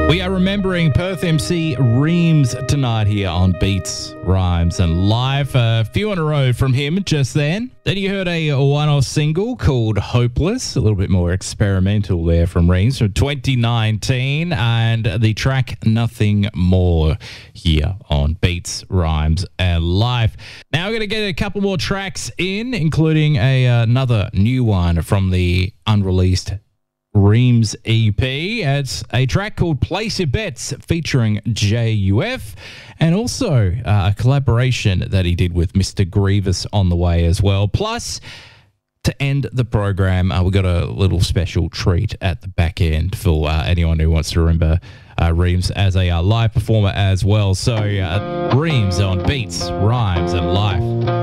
We are remembering Perth MC Reams tonight here on Beats, Rhymes and Live. A few in a row from him just then. Then you heard a one-off single called Hopeless, a little bit more experimental there from Reams from 2019, and the track Nothing More here on Beats, Rhymes and Live. Now we're going to get a couple more tracks in, including another new one from the unreleased Reams EP. It's a track called Place Your Bets featuring JUF, and also a collaboration that he did with Mr. Grievous on the way as well. Plus, to end the program, we got a little special treat at the back end for anyone who wants to remember Reams as a live performer as well. So Reams on Beats, Rhymes and Live.